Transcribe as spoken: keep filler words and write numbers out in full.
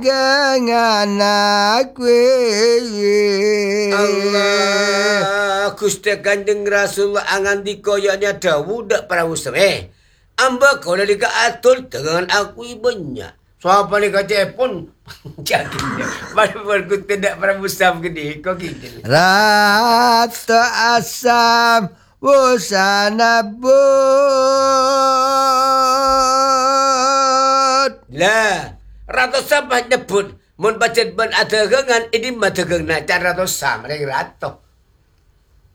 Gengan aku Allah Gusti Kanjeng Rasulullah angan dikoyaknya Dawud dak perahu seme. Amba kau dari atur dengan aku ibenya. Siapa ni kata pun jadinya. Baru baru tidak perahu sam gede kau gitu. Rata asam busana but. Lah, rata sam nyebut. Mun bacet ban ada gengan ini mah dengan cara rata sam ring rata.